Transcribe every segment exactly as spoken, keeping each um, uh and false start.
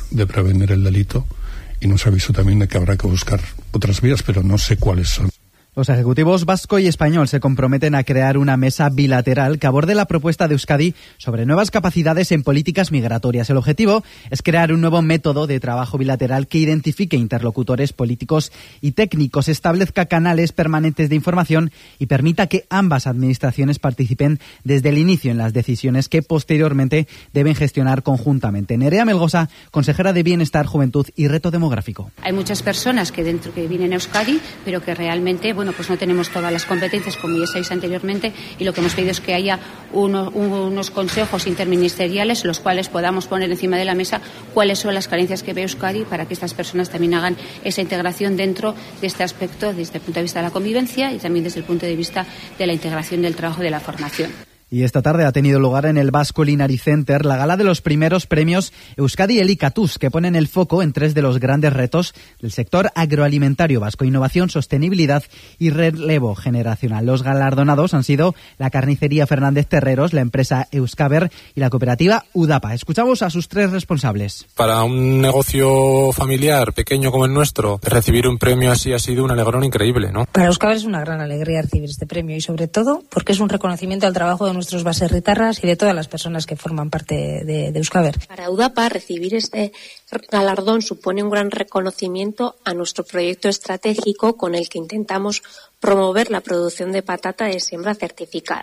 de prevenir el delito, y nos avisó también de que habrá que buscar otras vías, pero no sé cuáles son. Los ejecutivos vasco y español se comprometen a crear una mesa bilateral que aborde la propuesta de Euskadi sobre nuevas capacidades en políticas migratorias. El objetivo es crear un nuevo método de trabajo bilateral que identifique interlocutores políticos y técnicos, establezca canales permanentes de información y permita que ambas administraciones participen desde el inicio en las decisiones que posteriormente deben gestionar conjuntamente. Nerea Melgosa, consejera de Bienestar, Juventud y Reto Demográfico. Hay muchas personas que dentro que vienen a Euskadi, pero que realmente, bueno, pues no tenemos todas las competencias, como ya sabéis anteriormente, y lo que hemos pedido es que haya uno, unos consejos interministeriales los cuales podamos poner encima de la mesa cuáles son las carencias que ve Euskadi para que estas personas también hagan esa integración dentro de este aspecto desde el punto de vista de la convivencia y también desde el punto de vista de la integración del trabajo y de la formación. Y esta tarde ha tenido lugar en el Basque Culinary Center la gala de los primeros premios Euskadi Elikatuz, que ponen el foco en tres de los grandes retos del sector agroalimentario vasco: innovación, sostenibilidad y relevo generacional. Los galardonados han sido la carnicería Fernández Terreros, la empresa Euskaber y la cooperativa Udapa. Escuchamos a sus tres responsables. Para un negocio familiar pequeño como el nuestro, recibir un premio así ha sido un alegrón increíble, ¿no? Para Euskaber es una gran alegría recibir este premio y sobre todo porque es un reconocimiento al trabajo de nuestros baserritarras y de todas las personas que forman parte de, de Euskaber. Para Udapa, recibir este galardón supone un gran reconocimiento a nuestro proyecto estratégico con el que intentamos promover la producción de patata de siembra certificada.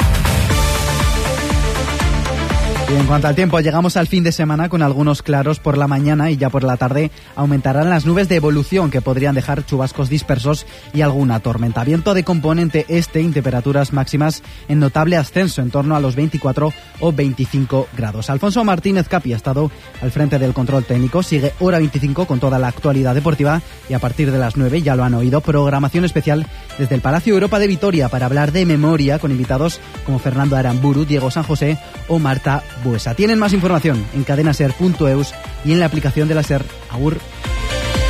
Y en cuanto al tiempo, llegamos al fin de semana con algunos claros por la mañana y ya por la tarde aumentarán las nubes de evolución que podrían dejar chubascos dispersos y alguna tormenta. Viento de componente este y temperaturas máximas en notable ascenso, en torno a los veinticuatro o veinticinco grados. Alfonso Martínez Capi ha estado al frente del control técnico. Sigue Hora veinticinco con toda la actualidad deportiva y a partir de las nueve, ya lo han oído, programación especial desde el Palacio Europa de Vitoria para hablar de memoria con invitados como Fernando Aramburu, Diego San José o Marta Buesa. Tienen más información en cadenaser punto eus y en la aplicación de la SER. Agur.